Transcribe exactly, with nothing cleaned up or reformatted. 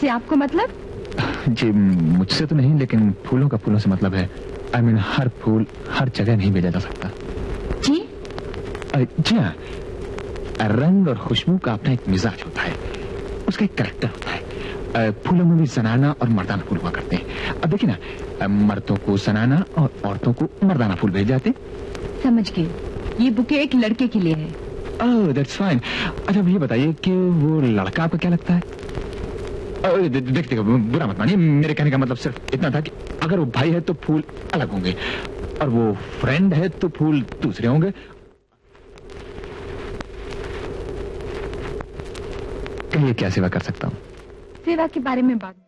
इससे आपको मतलब? जी मुझसे तो नहीं, लेकिन फूलों का फूलों से मतलब है। आई I मीन mean, हर फूल हर जगह नहीं भेजा जा सकता। जी जी हाँ, रंग और खुशबू का अपना एक मिजाज होता है, उसका एक कैरेक्टर होता है। फूलों में भी जनाना और मर्दाना फूल हुआ करते हैं। अब देखिए ना, मर्दों को जनाना और औरतों को मर्दाना फूल भेज जाते। समझ गए, ये बुके एक लड़के के लिए है। Oh that's fine. अच्छा ये बताइए कि वो लड़का आपको क्या लगता है? देख देखो, बुरा मत मानिए, मेरे कहने का मतलब सिर्फ इतना था कि अगर वो भाई है तो फूल अलग होंगे, और वो फ्रेंड है तो फूल दूसरे होंगे। कहिए क्या सेवा कर सकता हूँ? सेवा के बारे में बात